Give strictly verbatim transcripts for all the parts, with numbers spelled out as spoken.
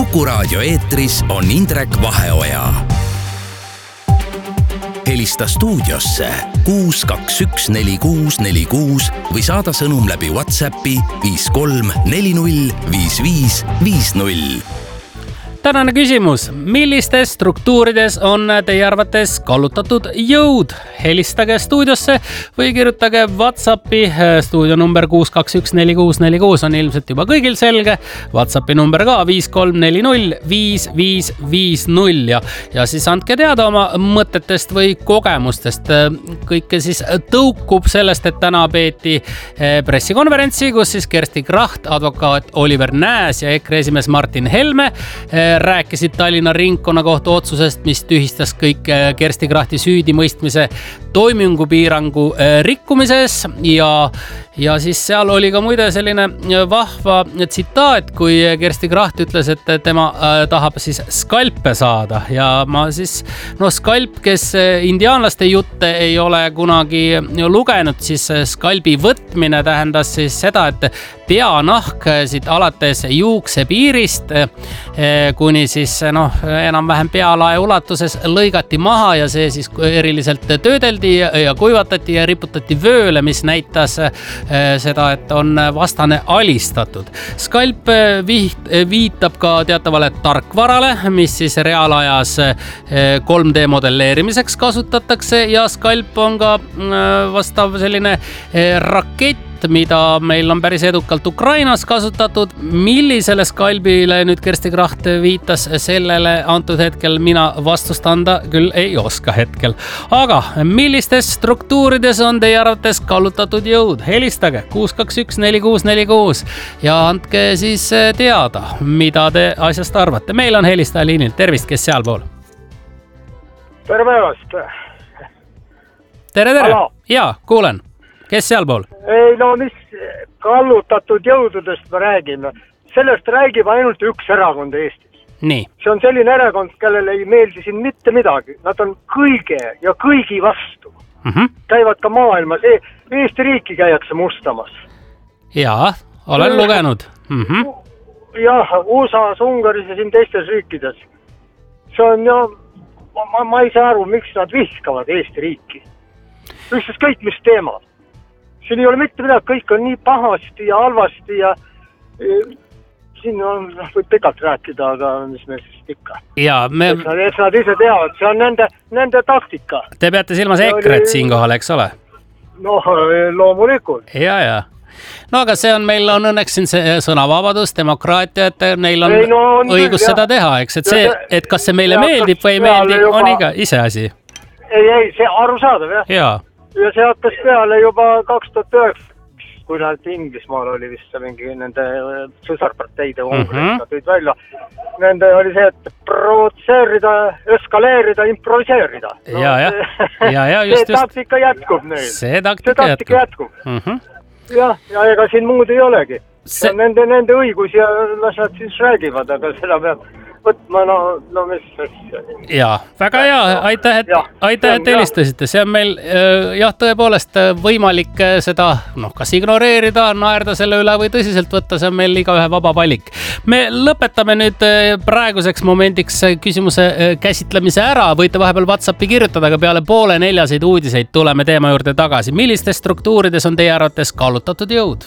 Kuku Raadio eetris on Indrek Vaheoja. Helista stuudiosse kuus kaks üks neli kuus neli kuus või saada sõnum läbi WhatsAppi viis kolm neli null viis viis viis null. Tänane küsimus. Millistes struktuurides on teie arvates kallutatud jõud? Helistage stuudiosse või kirjutage WhatsAppi. Stuudio number kuus kaks üks neli kuus neli kuus on ilmselt juba kõigil selge. WhatsAppi number ka viis kolm neli null viis viis viis null ja, ja siis andke teada oma mõtetest või kogemustest. Kõike siis tõukub sellest, et täna peeti pressikonverentsi, kus siis Kersti Kracht, advokaat Oliver Nääs ja EKRE esimees Martin Helme rääkisid Tallinna ringkonnakohtu otsusest, mis tühistas kõik Kersti Krahti süüdimõistmise toimingupiirangu rikkumises ja, ja siis seal oli ka muide selline vahva tsitaat, kui Kersti Kraht ütles, et tema tahab siis skalpe saada ja ma siis, no skalp, kes indiaanlaste jutte ei ole kunagi lugenud, siis skalbi võtmine tähendas siis seda, et peanahk siit alates juuksepiirist kuni siis noh, enam-vähem pealae ulatuses lõigati maha ja see siis eriliselt töödeldi ja kuivatati ja riputati vööle, mis näitas seda, et on vastane alistatud. Skalp viitab ka teatavale tarkvarale, mis siis reaalajas kolm D modelleerimiseks kasutatakse ja skalp on ka vastav selline rakett, mida meil on päris edukalt Ukrainas kasutatud. Millisele skalbile nüüd Kersti Kraht viitas, sellele antud hetkel mina vastust anda küll ei oska hetkel. Aga millistes struktuurides on teie arvates kallutatud jõud? Helistage kuus kaks üks neli kuus neli kuus ja andke siis teada, mida te asjast arvate. Meil on helistaja liinil. Tervist, kes sealpool? Tere päevast! Tere, tere! Jaa, kuulen. Kes sealpool? Ei, no mis kallutatud jõududest me räägime. Sellest räägib ainult üks erakond Eestis. Nii. See on selline erakond, kellele ei meeldi siin mitte midagi. Nad on kõige ja kõigi vastu. Mm-hmm. Käivad ka maailmas. Eesti riiki käiakse mustamas. Jaa, olen see, lugenud. Mm-hmm. Jah, U S A-s, Ungaris ja siin teistes riikides. See on ja, ma, ma ei saa aru, miks nad vihkavad Eesti riiki. Üksus kõik, mis teema. Siin ei ole mitte midagi, kõik on nii pahasti ja halvasti ja e, siin on, võib pikalt rääkida, aga mis me siis ikka. Ja, me... et, nad, et nad ise teavad, see on nende, nende taktika. Te peate silmas EKRE-t siinkohal, eks ole? No, loomulikult. Ja, ja. No aga see on, meil on õnneks siin see sõnavabadus, demokraatia, et neil on, ei, no, on õigus jah. Seda teha, eks? Et, see, et kas see meile ja, meeldib või ei meeldi, juba... on iga ise asi. Ei, ei, see arusaadav, jah. Jaa. Ja see hakkas peale juba kaks tuhat üheksa, kui nad Inglismaal oli vist mingi nende sõsarparteide Ungaris mm-hmm. tõid välja. Nende oli see, et provotseerida, eskaleerida, improviseerida. No, ja, ja. Ja, ja, just, see taktika jätkub neil. See taktika, see taktika jätkub. jätkub. Mm-hmm. Jah, ja ega siin muud ei olegi. See... Nende, nende õigus ja las nad siis räägivad, aga seda peab võtma, no, no mis asja. Jaa, väga hea, aitäh, et, ja, aitäh, et helistasite. See on meil jah, tõepoolest võimalik seda, noh, kas ignoreerida, naerda selle üle või tõsiselt võtta, see on meil iga ühe vaba valik. Me lõpetame nüüd praeguseks momendiks küsimuse käsitlemise ära. Võite vahepeal WhatsAppi kirjutada, aga peale poole neljaseid uudiseid tuleme teema juurde tagasi. Millistes struktuurides on teie arvates kallutatud jõud?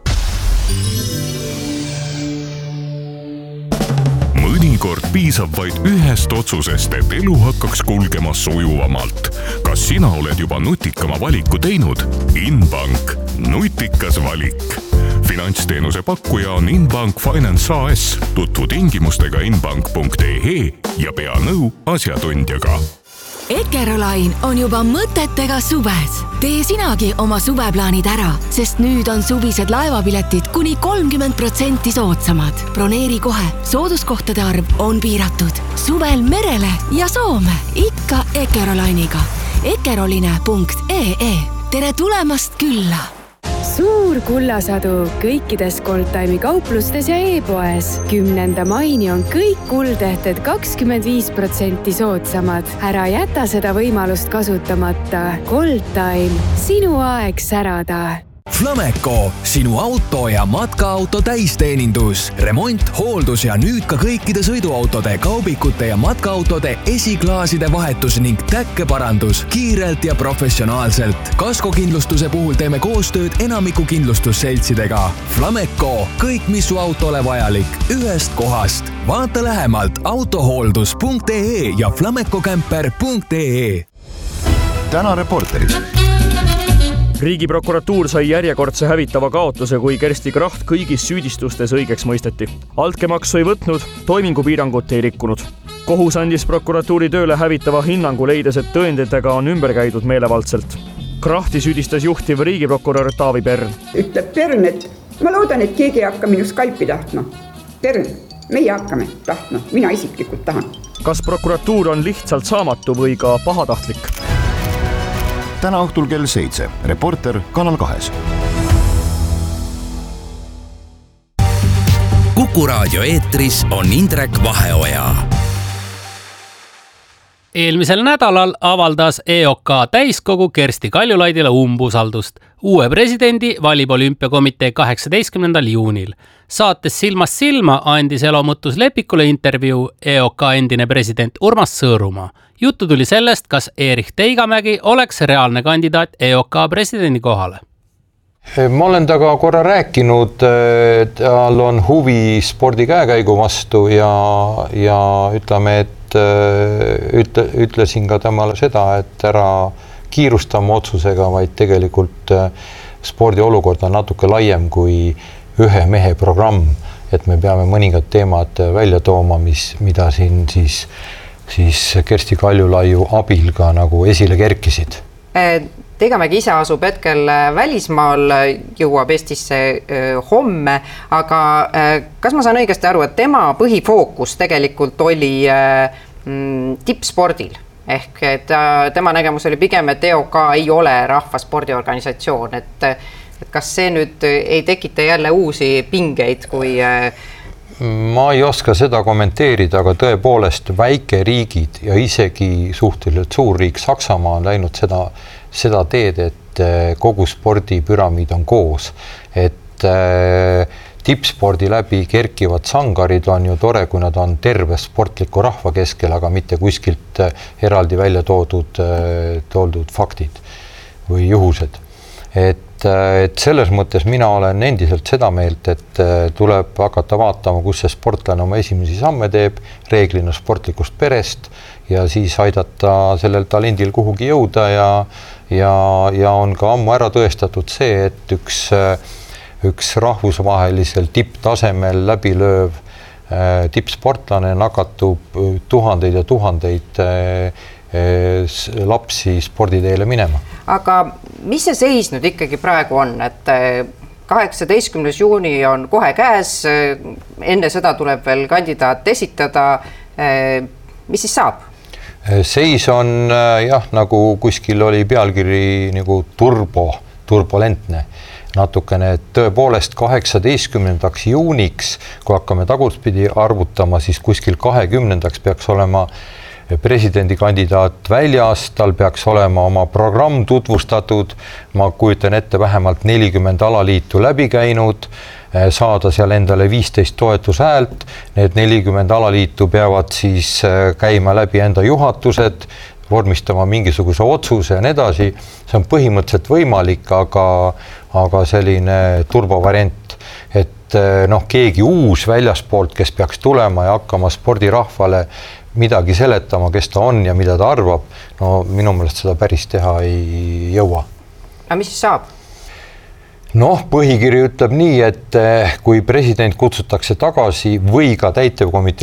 Mõnikord piisab vaid ühest otsusest, et elu hakkaks kulgema sujuvamalt. Kas sina oled juba nutikama valiku teinud? Inbank. Nutikas valik. Finantsteenuse pakkuja on Inbank Finance A S. Tutvu tingimustega inbank punkt e e ja pea nõu asjatundjaga. Eckerolain on juba mõtetega suves. Tee sinagi oma suveplaanid ära, sest nüüd on suvised laevapiletid kuni kolmkümmend protsenti soodsamad. Broneeri kohe, sooduskohtade arv on piiratud. Suvel merele ja Soome, ikka Eckerolainiga. Eckeroline punkt e e. Tere tulemast külla! Suur kullasadu kõikides Goldtime'i kauplustes ja e-poes. Kümnenda maini on kõik kuldehted kakskümmend viis protsenti soodsamad. Ära jäta seda võimalust kasutamata. Goldtime, sinu aeg särada. Flameco, sinu auto ja matkaauto täisteenindus, remont, hooldus ja nüüd ka kõikide sõiduautode, kaubikute ja matkaautode esiklaaside vahetus ning täkkeparandus kiirelt ja professionaalselt. Kaskokindlustuse puhul teeme koostööd enamiku kindlustusseltsidega. Flameco, kõik mis su autole vajalik, ühest kohast. Vaata lähemalt autohooldus punkt ee ja flamecocamper punkt ee. Täna reporteris. Riigiprokuratuur sai järjekordse hävitava kaotuse, kui Kersti Kracht kõigis süüdistustes õigeks mõisteti. Altkemaksu ei võtnud, toimingupiirangut ei rikkunud. Kohus andis prokuratuuri tööle hävitava hinnangu, leides, et tõenditega on ümber käidud meelevaldselt. Krahti süüdistas juhtiv riigiprokurör Taavi Pern. Ütleb Pern, et ma loodan, et keegi ei hakka minu Skype'i tahtma. Pern, meie hakkame tahtma, mina isiklikult tahan. Kas prokuratuur on lihtsalt saamatu või ka pahatahtlik? Täna õhtul kell seitse. Reporter Kanal kahes. Kuku raadio eetris on Indrek Vaheoja. Eelmisel nädalal avaldas E O K täiskogu Kersti Kaljulaidile umbusaldust. Uue presidendi valib olümpiakomitee kaheksateistkümnendal juunil. Saates Silmast silma andis Elomõttus Lepikule intervjuu E O K endine president Urmas Sõõrumaa. Juttu tuli sellest, kas Erich Teigamägi oleks reaalne kandidaat E O K presidendi kohale. Ma olen taga korra rääkinud, tal on huvi spordi käekäigu vastu ja, ja ütleme, et ütle, ütlesin ka temale seda, et ära kiirustama otsusega, vaid tegelikult spordi olukord on natuke laiem kui ühe mehe programm, et me peame mõningad teemad välja tooma, mis, mida siin siis, siis Kersti Kaljulaiu abil ka nagu esile kerkisid. Teigamägi ise asub hetkel välismaal, jõuab Eestisse homme, aga kas ma saan õigesti aru, et tema põhifookus tegelikult oli tippspordil? Ehk et tema nägemus oli pigem, et E O K ei ole rahvaspordiorganisatsioon, et, et kas see nüüd ei tekita jälle uusi pingeid, kui... Ma ei oska seda kommenteerida, aga tõepoolest väikeriigid ja isegi suhteliselt suur riik Saksamaa on läinud seda, seda teed, et kogu spordipüramiid on koos. Et äh, tippspordi läbi kerkivad sangarid on ju tore, kui nad on terve sportliku rahva keskel, aga mitte kuskilt eraldi välja toodud, toodud faktid või juhused. Et et selles mõttes mina olen endiselt seda meelt, et tuleb hakata vaatama, kus see sportlane oma esimesi samme teeb, reeglina sportlikust perest ja siis aidata sellel talendil kuhugi jõuda ja, ja, ja on ka ammu ära tõestatud see, et üks, üks rahvusvahelisel tipptasemel läbilööv tippsportlane nakatub tuhandeid ja tuhandeid lapsi sporditeele minema. Aga mis see seis nüüd ikkagi praegu on, et kaheksateistkümnes juuni on kohe käes, enne seda tuleb veel kandidaat esitada, mis siis saab? Seis on jah, nagu kuskil oli pealkiri nagu turbo, turbulentne. Natukene, et tõepoolest kaheksateistkümnendaks juuniks, kui hakkame tagurspidi arvutama, siis kuskil kahekümnendaks peaks olema presidendikandidaat väljas, tal peaks olema oma programm tutvustatud, ma kujutan ette vähemalt nelikümmend alaliitu läbi käinud, saada seal endale viisteist toetushäält, need nelikümmend alaliitu peavad siis käima läbi enda juhatused, vormistama mingisuguse otsuse ja nii edasi, see on põhimõtteliselt võimalik, aga, aga selline turbovariant, et noh, keegi uus väljaspoolt, kes peaks tulema ja hakkama spordirahvale midagi seletama, kes ta on ja mida ta arvab, no minu meelest seda päris teha ei jõua. Aga mis siis saab? Noh, põhikiri ütleb nii, et kui president kutsutakse tagasi või ka täitevkomitee